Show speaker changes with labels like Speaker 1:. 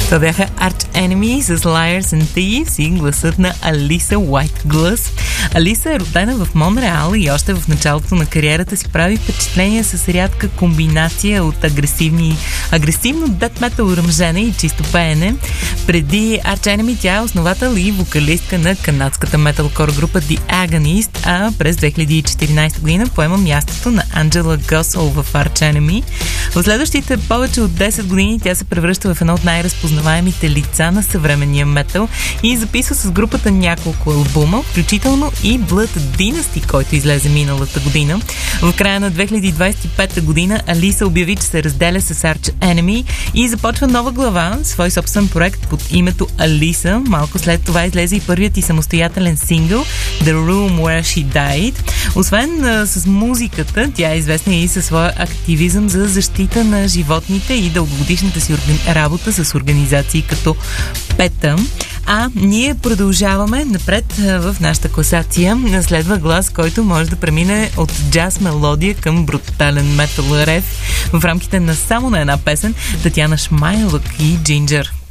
Speaker 1: Това бяха Arch Enemy с Liars and Thieves и гласът на Алиса Whiteglass. Алиса е родена в Монреал и още в началото на кариерата си прави впечатление с рядка комбинация от агресивно дет метал ръмжене и чисто пеене. Преди Arch Enemy тя е основател и вокалистка на канадската металкор група The Agonist, а през 2014 година поема мястото на Анджела Госол в Arch Enemy. В следващите повече от 10 години тя се превръща в едно от най-разпознаваемите лица на съвременния метал и записва с групата няколко албума, включително и Blood Dynasty, който излезе миналата година. В края на 2025 година Алиса обяви, че се разделя с Arch Enemy и започва нова глава, свой собствен проект под името Алиса. Малко след това излезе и първият и самостоятелен сингъл The Room Where She Died. Освен с музиката, тя е известна и със своя активизъм за защита на животните и дългогодишната си работа с организации като PETA. А ние продължаваме напред в нашата класация. Следва глас, който може да премине от джаз мелодия към брутален метал рев в рамките на само на една песен. Татяна Шмайлък и Джинджер.